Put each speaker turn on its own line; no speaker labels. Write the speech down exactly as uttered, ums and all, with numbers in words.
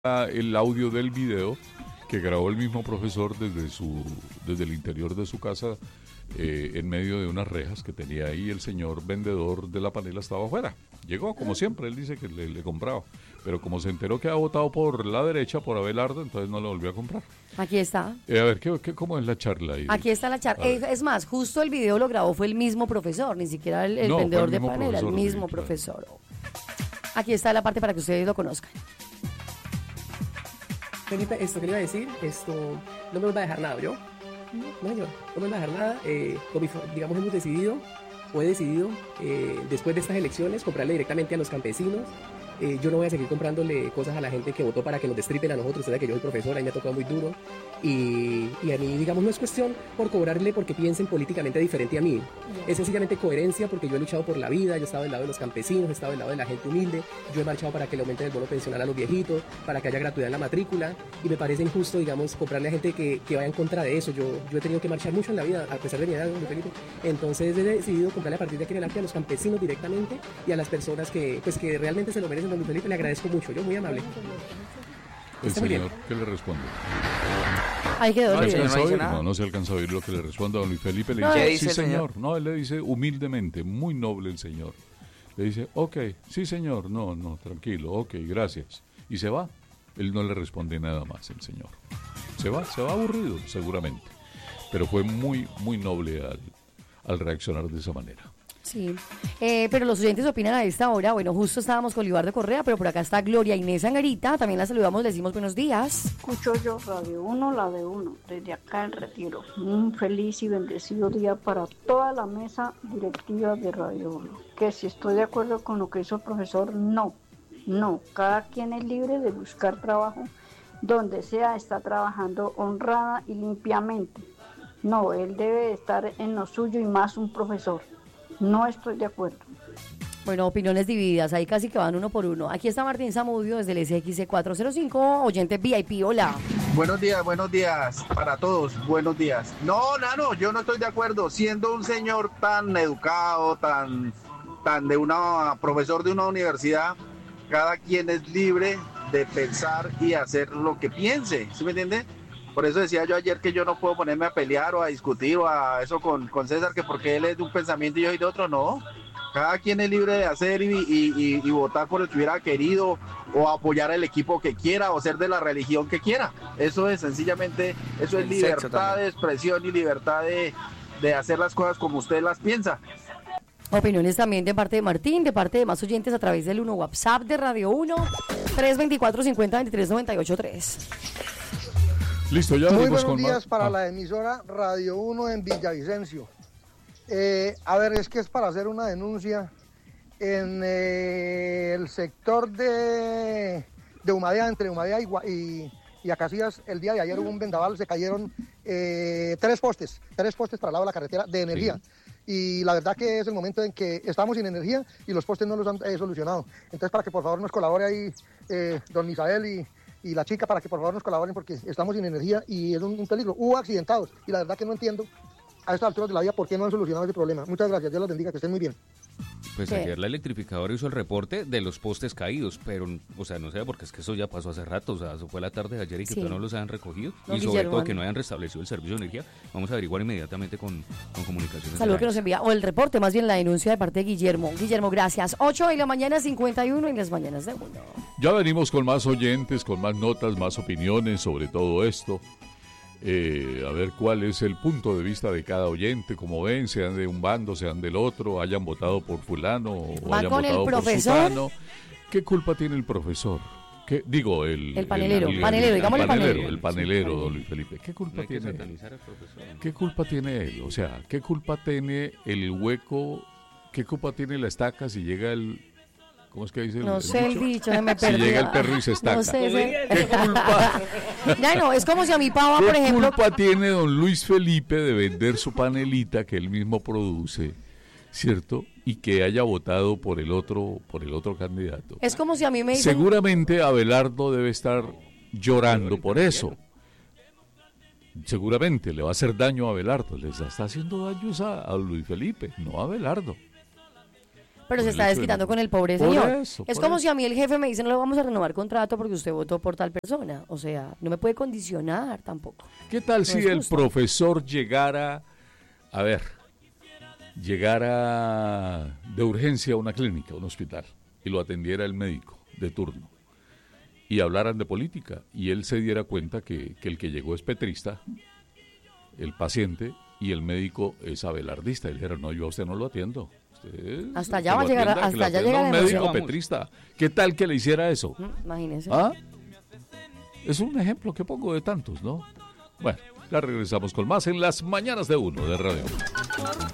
el audio del video que grabó el mismo profesor desde su desde el interior de su casa, eh, en medio de unas rejas que tenía ahí. El señor vendedor de la panela estaba afuera. Llegó, como siempre, él dice que le, le compraba. Pero como se enteró que ha votado por la derecha, por Abelardo, entonces no le volvió a comprar.
Aquí está.
Eh, a ver, ¿qué, qué, ¿cómo es la charla ahí?
Aquí está la charla. Eh, es más, justo el video lo grabó fue el mismo profesor, ni siquiera el, el
no,
vendedor
el
de panela, el mismo
sí,
profesor. Claro. Aquí está la parte para que ustedes lo conozcan.
Felipe, esto que le iba a decir, esto no me va a dejar nada, ¿yo? No, señor, no me va a dejar nada. Eh, con mi, digamos, hemos decidido, o he decidido, eh, después de estas elecciones, comprarle directamente a los campesinos. Eh, yo no voy a seguir comprándole cosas a la gente que votó para que nos destripen a nosotros. Usted sabe que yo soy profesor, ahí me ha tocado muy duro. Y, y a mí, digamos, no es cuestión por cobrarle porque piensen políticamente diferente a mí. Es sencillamente coherencia, porque yo he luchado por la vida, yo he estado del lado de los campesinos, he estado del lado de la gente humilde, yo he marchado para que le aumenten el bono pensional a los viejitos, para que haya gratuidad en la matrícula, y me parece injusto, digamos, comprarle a gente que, que vaya en contra de eso. Yo, yo he tenido que marchar mucho en la vida, a pesar de mi edad, Felipe. Entonces he decidido comprarle a partir de aquí en adelante a los campesinos directamente y a las personas que, pues, que realmente se lo merecen. Don Felipe, le agradezco mucho, yo muy amable.
El
Está muy
señor,
bien.
¿qué le responde?
Ahí quedó.
¿No,
el
se
video.
alcanza a
no dice
oír?
nada.
No, no se alcanza a oír lo que le responde a don Luis Felipe. Le
No,
dice,
¿qué
sí
dice el
señor.
señor?
No, él le dice humildemente, muy noble el señor. Le dice, ok, sí señor, no, no, tranquilo, ok, gracias. Y se va. Él no le responde nada más, el señor. Se va, se va aburrido, seguramente. Pero fue muy, muy noble al, al reaccionar de esa manera.
Sí, eh, pero los oyentes opinan a esta hora. Bueno, justo estábamos con Libardo Correa, pero por acá está Gloria Inés Angarita. También la saludamos, le decimos buenos días.
Escucho yo Radio uno, la de uno, desde acá en Retiro. Un feliz y bendecido día para toda la mesa directiva de Radio uno. Que si estoy de acuerdo con lo que hizo el profesor, no, no. Cada quien es libre de buscar trabajo donde sea, está trabajando honrada y limpiamente. No, él debe estar en lo suyo y más un profesor. No estoy de acuerdo.
Bueno, opiniones divididas, ahí casi que van uno por uno. Aquí está Martín Zamudio desde el S X C cuatrocientos cinco, oyente V I P, hola.
Buenos días, buenos días para todos, buenos días. No, Nano, yo no estoy de acuerdo, siendo un señor tan educado, tan, tan de una, profesor de una universidad, cada quien es libre de pensar y hacer lo que piense, ¿sí me entiende? Por eso decía yo ayer que yo no puedo ponerme a pelear o a discutir o a eso con, con César, que porque él es de un pensamiento y yo soy de otro, no. Cada quien es libre de hacer y, y, y, y votar por el que hubiera querido o apoyar al equipo que quiera o ser de la religión que quiera. Eso es sencillamente, eso es
El
libertad de expresión y libertad de, de hacer las cosas como usted las piensa.
Opiniones también de parte de Martín, de parte de más oyentes a través del uno WhatsApp de Radio uno, tres veinticuatro, cincuenta, veintitrés, noventa y ocho, tres.
Listo, ya
Muy
venimos
buenos
con
días
más.
para
Ah.
la emisora Radio uno en Villavicencio. Eh, a ver, es que es para hacer una denuncia en eh, el sector de, de Humadea, entre Humadea y, Gua- y, y Acacias. El día de ayer hubo un vendaval, se cayeron eh, tres postes, tres postes para el lado de la carretera de energía. Sí. Y la verdad que es el momento en que estamos sin energía y los postes no los han eh, solucionado. Entonces, para que por favor nos colabore ahí eh, don Misael y... y la chica, para que por favor nos colaboren porque estamos sin energía y es un, un peligro. Hubo accidentados y la verdad que no entiendo a estas alturas de la vida por qué no han solucionado ese problema. Muchas gracias, Dios los bendiga, que estén muy bien.
Pues
¿Qué?
ayer la electrificadora hizo el reporte de los postes caídos, pero, o sea, no sé, porque es que eso ya pasó hace rato, o sea, eso fue la tarde de ayer y que
Sí.
todavía no los hayan recogido.
No,
y sobre
Guillermo,
todo que no hayan restablecido el servicio de energía. Vamos a averiguar inmediatamente con, con comunicaciones.
Saludo que nos envía, o el reporte, más bien la denuncia de parte de Guillermo. Guillermo, gracias. ocho de la mañana, cincuenta y uno en las mañanas de uno.
Ya venimos con más oyentes, con más notas, más opiniones sobre todo esto. Eh, a ver cuál es el punto de vista de cada oyente, como ven, sean de un bando, sean del otro, hayan votado por fulano o
¿Va
hayan
con el
votado por
profesor?
sutano. ¿Qué culpa tiene el profesor? ¿Qué, digo, el...
El panelero, panelero, digámosle panelero.
El panelero, don Luis Felipe. ¿Qué culpa
No hay que
tiene él?
satanizar al profesor.
¿Qué culpa tiene él? O sea, ¿qué culpa tiene el hueco? ¿Qué culpa tiene la estaca si llega el... ¿Cómo es que dice el
No
el
sé el
dicho?
dicho, no me
Si
perdí.
llega el perro y se estaca.
No sé, ese-
¿Qué culpa?
Ya no, es como si a mi pava,
¿Qué
por ejemplo,
culpa tiene don Luis Felipe de vender su panelita que él mismo produce, cierto? Y que haya votado por el otro, por el otro candidato.
es como si a mí me dicen,
Seguramente Abelardo debe estar llorando por eso. Seguramente le va a hacer daño a Abelardo. Les está haciendo daños a, a Luis Felipe, no a Abelardo.
Pero se
el
está
hecho de
desquitando
no-
con el pobre
Por
señor.
eso,
Es
por
como
eso.
si a mí el jefe me dice no le vamos a renovar contrato porque usted votó por tal persona. O sea, no me puede condicionar tampoco.
¿Qué tal
No
si
es
el
justo.
profesor llegara, a ver, llegara de urgencia a una clínica, a un hospital, y lo atendiera el médico de turno, y hablaran de política, y él se diera cuenta que, que el que llegó es petrista, el paciente, y el médico es abelardista, y le dijera, no, yo a usted no lo atiendo. Usted,
Hasta
que
allá va
lo
a llegar,
atienda, que
hasta
lo
allá
atienda
llega
un
la
médico
emoción.
Vamos.
petrista. ¿Qué tal que le hiciera eso?
Mm, Imagínese.
¿Ah? Es un ejemplo que pongo de tantos, ¿no? Bueno, ya regresamos con más en las mañanas de uno de Radio.